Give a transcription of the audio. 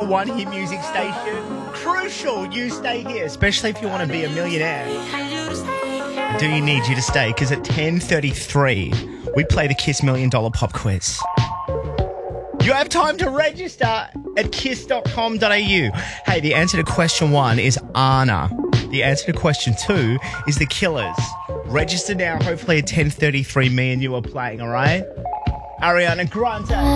one hit music station. Crucial you stay here, especially if you want to be a millionaire. I do need you to stay, because at 10:33, we play the Kiss $1 Million Pop Quiz. You have time to register at kiss.com.au. Hey, the answer to question 1 is Anna. The answer to question 2 is The Killers. Register now. Hopefully at 10:33, me and you are playing, all right? Ariana Grande.